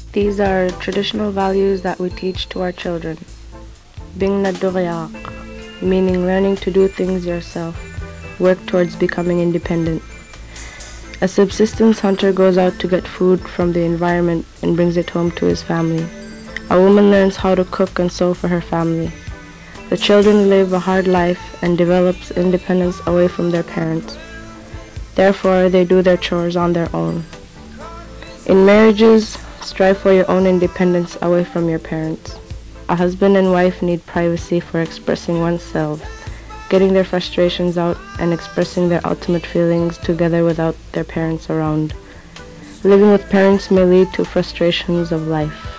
These are traditional values that we teach to our children. Bing na doreak, meaning learning to do things yourself, work towards becoming independent. A subsistence hunter goes out to get food from the environment and brings it home to his family. A woman learns how to cook and sew for her family. The children live a hard life and develops independence away from their parents. Therefore, they do their chores on their own. In marriages, strive for your own independence away from your parents. A husband and wife need privacy for expressing oneself, getting their frustrations out, and expressing their ultimate feelings together without their parents around. Living with parents may lead to frustrations of life.